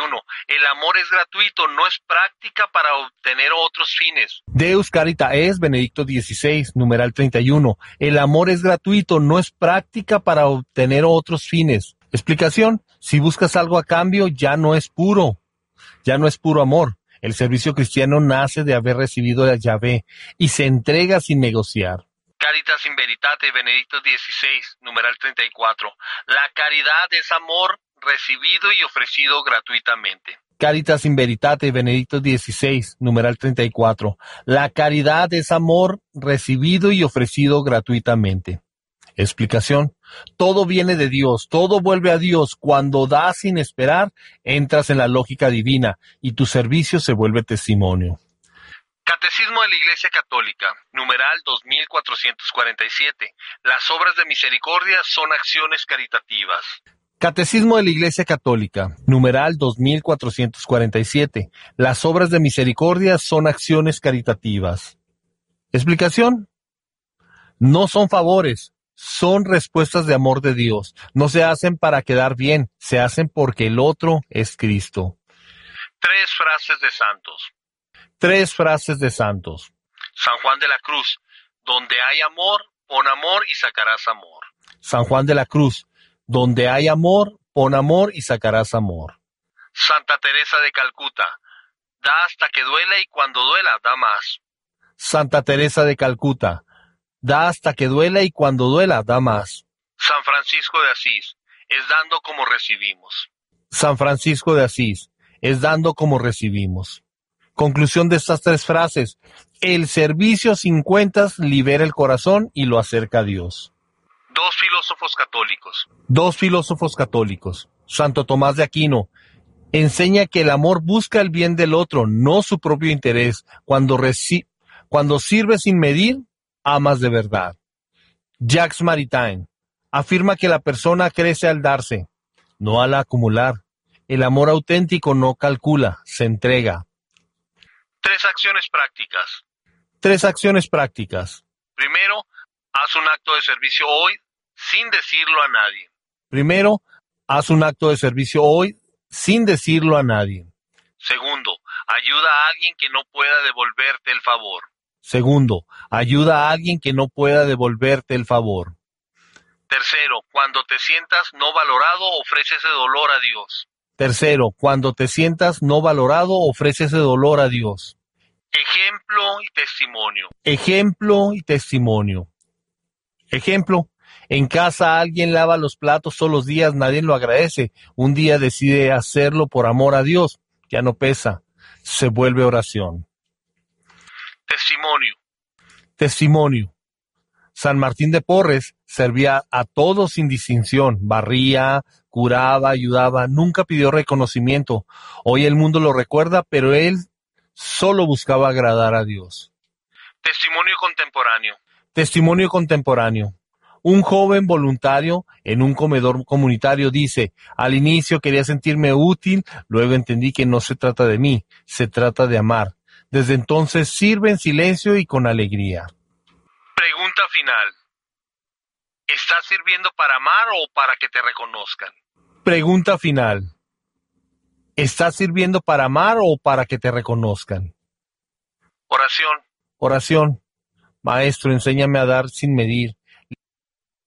31. El amor es gratuito, no es práctica para obtener otros fines. Deus Carita es, Benedicto XVI, numeral 31. El amor es gratuito, no es práctica para obtener otros fines. Explicación: si buscas algo a cambio, ya no es puro amor. El servicio cristiano nace de haber recibido a Yahvé y se entrega sin negociar. Caritas in Veritate, Benedicto XVI, numeral 34. La caridad es amor recibido y ofrecido gratuitamente. Caritas in Veritate, Benedicto XVI, numeral 34. La caridad es amor recibido y ofrecido gratuitamente. Explicación: todo viene de Dios, todo vuelve a Dios. Cuando das sin esperar, entras en la lógica divina y tu servicio se vuelve testimonio. Catecismo de la Iglesia Católica, numeral 2447. Las obras de misericordia son acciones caritativas. Catecismo de la Iglesia Católica, numeral 2447. Las obras de misericordia son acciones caritativas. Explicación: no son favores, son respuestas de amor de Dios. No se hacen para quedar bien, se hacen porque el otro es Cristo. 3 frases de santos. 3 frases de santos. San Juan de la Cruz: donde hay amor, pon amor y sacarás amor. San Juan de la Cruz: donde hay amor, pon amor y sacarás amor. Santa Teresa de Calcuta: da hasta que duela y cuando duela, da más. Santa Teresa de Calcuta: da hasta que duela y cuando duela, da más. San Francisco de Asís: es dando como recibimos. San Francisco de Asís: es dando como recibimos. Conclusión de estas 3 frases: el servicio sin cuentas libera el corazón y lo acerca a Dios. 2 filósofos católicos. 2 filósofos católicos. Santo Tomás de Aquino enseña que el amor busca el bien del otro, no su propio interés. Cuando sirves sin medir, amas de verdad. Jacques Maritain afirma que la persona crece al darse, no al acumular. El amor auténtico no calcula, se entrega. 3 acciones prácticas. 3 acciones prácticas. Primero, haz un acto de servicio hoy sin decirlo a nadie. Primero, haz un acto de servicio hoy sin decirlo a nadie. Segundo, ayuda a alguien que no pueda devolverte el favor. Segundo, ayuda a alguien que no pueda devolverte el favor. Tercero, cuando te sientas no valorado, ofrece ese dolor a Dios. Tercero, cuando te sientas no valorado, ofrece ese dolor a Dios. Ejemplo y testimonio. Ejemplo y testimonio. Ejemplo: en casa alguien lava los platos todos los días, nadie lo agradece. Un día decide hacerlo por amor a Dios, ya no pesa, se vuelve oración. Testimonio. Testimonio: San Martín de Porres servía a todos sin distinción, barría, curaba, ayudaba, nunca pidió reconocimiento. Hoy el mundo lo recuerda, pero él solo buscaba agradar a Dios. Testimonio contemporáneo. Testimonio contemporáneo: un joven voluntario en un comedor comunitario dice: al inicio quería sentirme útil, luego entendí que no se trata de mí, se trata de amar. Desde entonces sirve en silencio y con alegría. Pregunta final. ¿Estás sirviendo para amar o para que te reconozcan? Pregunta final. ¿Estás sirviendo para amar o para que te reconozcan? Oración. Oración: Maestro, enséñame a dar sin medir,